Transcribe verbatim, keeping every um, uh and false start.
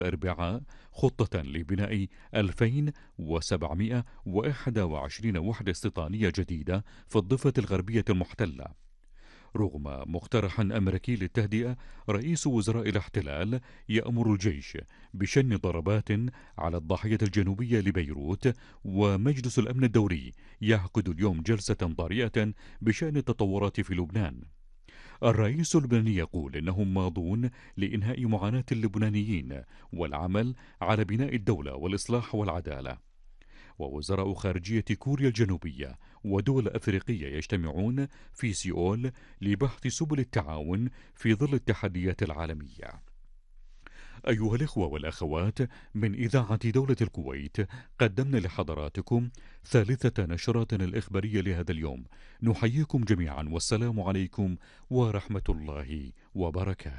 الأربعاء خطة لبناء ألفين وسبعمائة وواحد وعشرين وحدة استيطانية جديدة في الضفة الغربية المحتلة. رغم مقترح أمريكي للتهدئة، رئيس وزراء الاحتلال يأمر الجيش بشن ضربات على الضاحية الجنوبية لبيروت، ومجلس الأمن الدولي يعقد اليوم جلسة طارئة بشأن التطورات في لبنان. الرئيس اللبناني يقول إنهم ماضون لإنهاء معاناة اللبنانيين والعمل على بناء الدولة والإصلاح والعدالة. ووزراء خارجية كوريا الجنوبية ودول أفريقية يجتمعون في سيول لبحث سبل التعاون في ظل التحديات العالمية. أيها الإخوة والأخوات، من إذاعة دولة الكويت قدمنا لحضراتكم ثالثة نشراتنا الإخبارية لهذا اليوم. نحييكم جميعا والسلام عليكم ورحمة الله وبركاته.